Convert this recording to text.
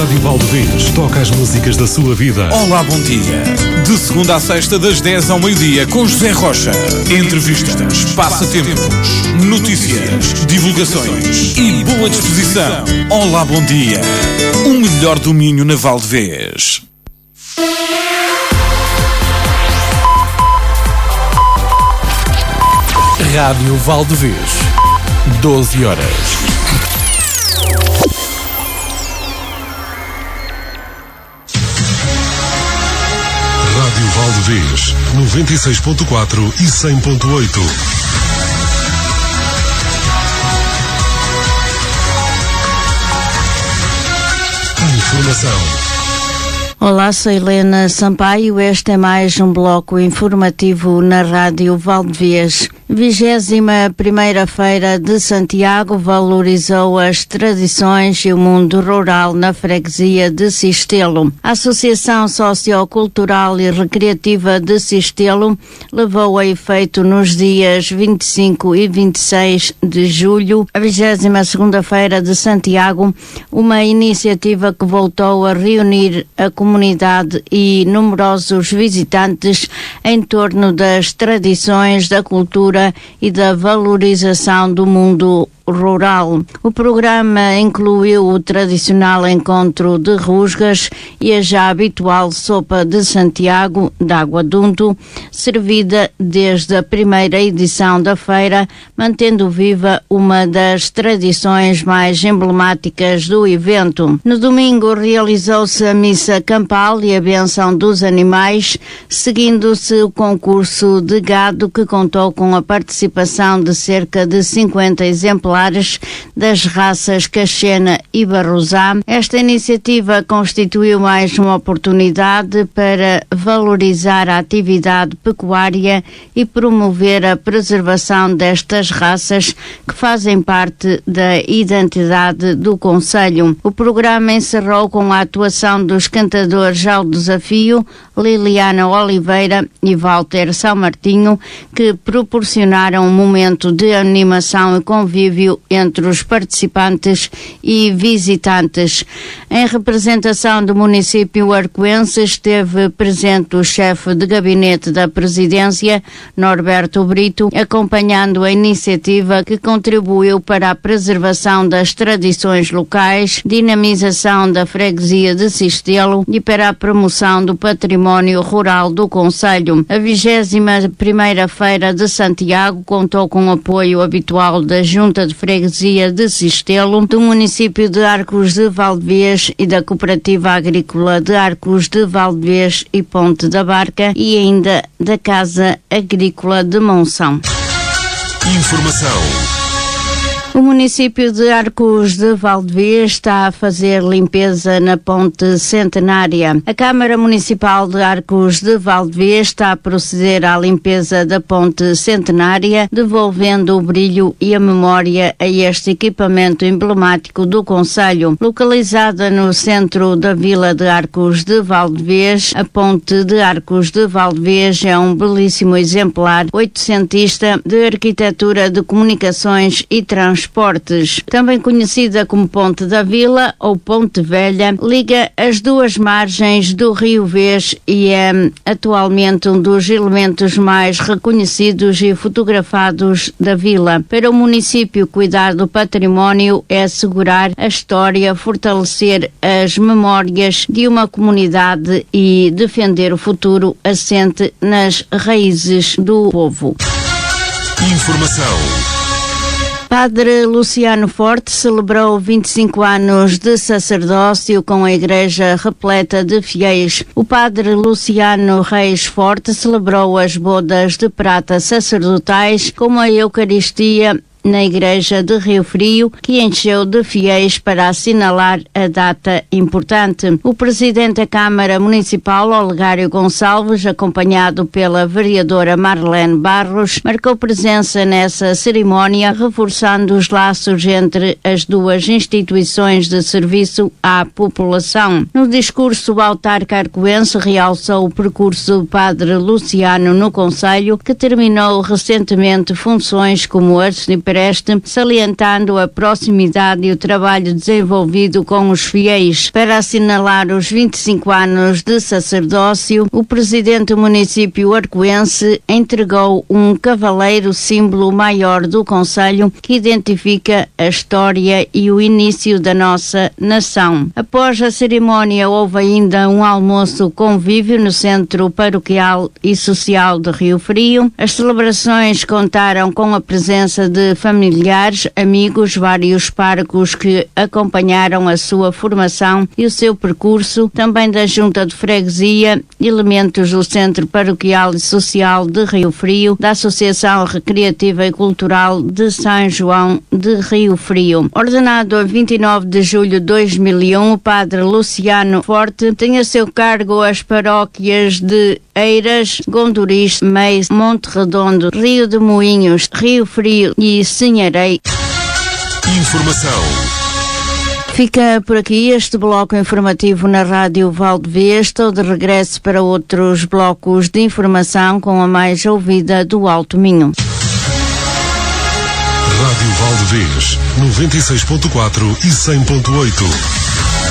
Rádio Valdevez toca as músicas da sua vida. Olá, bom dia. De segunda a sexta, das 10 ao meio-dia, com José Rocha. Entrevistas, passatempos, notícias, divulgações e boa disposição. Olá, bom dia. O melhor do Minho na Valdevez. Rádio Valdevez. 12 horas. Rádio Valdevez, 96.4 e 100.8. Informação. Olá, sou Helena Sampaio. Este é mais um bloco informativo na Rádio Valdevez. 21ª Feira de Santiago valorizou as tradições e o mundo rural na freguesia de Sistelo. A Associação Sociocultural e Recreativa de Sistelo levou a efeito nos dias 25 e 26 de julho a 22ª Feira de Santiago, uma iniciativa que voltou a reunir a comunidade e numerosos visitantes em torno das tradições, da cultura e da valorização do mundo rural. O programa incluiu o tradicional encontro de rusgas e a já habitual sopa de Santiago, de água de unto, servida desde a primeira edição da feira, mantendo viva uma das tradições mais emblemáticas do evento. No domingo realizou-se a missa campal e a bênção dos animais, seguindo-se o concurso de gado que contou com a participação de cerca de 50 exemplares das raças Caxena e Barrosá. Esta iniciativa constituiu mais uma oportunidade para valorizar a atividade pecuária e promover a preservação destas raças que fazem parte da identidade do concelho. O programa encerrou com a atuação dos cantadores ao desafio, Liliana Oliveira e Walter São Martinho, que proporcionaram um momento de animação e convívio entre os participantes e visitantes. Em representação do município arcoense esteve presente o chefe de gabinete da presidência, Norberto Brito, acompanhando a iniciativa que contribuiu para a preservação das tradições locais, dinamização da freguesia de Sistelo e para a promoção do património rural do concelho. A 21ª Feira de Santiago contou com o apoio habitual da Junta de Freguesia de Sistelo, do município de Arcos de Valdevez e da Cooperativa Agrícola de Arcos de Valdevez e Ponte da Barca e ainda da Casa Agrícola de Monção. Informação. O município de Arcos de Valdevez está a fazer limpeza na Ponte Centenária. A Câmara Municipal de Arcos de Valdevez está a proceder à limpeza da Ponte Centenária, devolvendo o brilho e a memória a este equipamento emblemático do concelho. Localizada no centro da vila de Arcos de Valdevez, a Ponte de Arcos de Valdevez é um belíssimo exemplar oitocentista de arquitetura de comunicações e transportes. Também conhecida como Ponte da Vila ou Ponte Velha, liga as duas margens do Rio Vez e é atualmente um dos elementos mais reconhecidos e fotografados da vila. Para o município, cuidar do património é assegurar a história, fortalecer as memórias de uma comunidade e defender o futuro assente nas raízes do povo. Informação. Padre Luciano Forte celebrou 25 anos de sacerdócio com a igreja repleta de fiéis. O padre Luciano Reis Forte celebrou as bodas de prata sacerdotais com a Eucaristia na igreja de Rio Frio, que encheu de fiéis para assinalar a data importante. O presidente da Câmara Municipal, Olegário Gonçalves, acompanhado pela vereadora Marlene Barros, marcou presença nessa cerimónia, reforçando os laços entre as duas instituições de serviço à população. No discurso, o autarca arcoense realçou o percurso do padre Luciano no concelho, que terminou recentemente funções como arcebispo Cipreste, salientando a proximidade e o trabalho desenvolvido com os fiéis. Para assinalar os 25 anos de sacerdócio, o presidente do município arcoense entregou um cavaleiro, símbolo maior do concelho, que identifica a história e o início da nossa nação. Após a cerimónia, houve ainda um almoço convívio no Centro Paroquial e Social de Rio Frio. As celebrações contaram com a presença de familiares, amigos, vários párocos que acompanharam a sua formação e o seu percurso, também da Junta de Freguesia, elementos do Centro Paroquial e Social de Rio Frio, da Associação Recreativa e Cultural de São João de Rio Frio. Ordenado a 29 de julho de 2001, o padre Luciano Forte tem a seu cargo as paróquias de Eiras, Gondoris, Meis, Monte Redondo, Rio de Moinhos, Rio Frio e Sinharei. Informação. Fica por aqui este bloco informativo na Rádio Valdevez. Estou de regresso para outros blocos de informação com a mais ouvida do Alto Minho. Rádio Valdevez, 96.4 e 100.8.